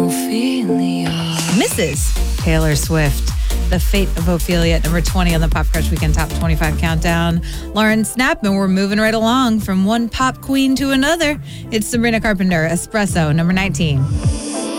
Ophelia. Mrs. Taylor Swift. The Fate of Ophelia at number 20 on the Pop Crush Weekend Top 25 Countdown. Lauren Snap, and we're moving right along from one pop queen to another. It's Sabrina Carpenter, Espresso, number 19.